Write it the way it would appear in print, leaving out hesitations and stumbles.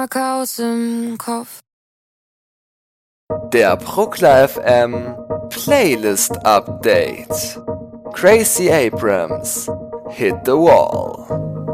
Chaos im Kopf. Der Bruckler FM Playlist Update. Crazy Abrams Hit the Wall.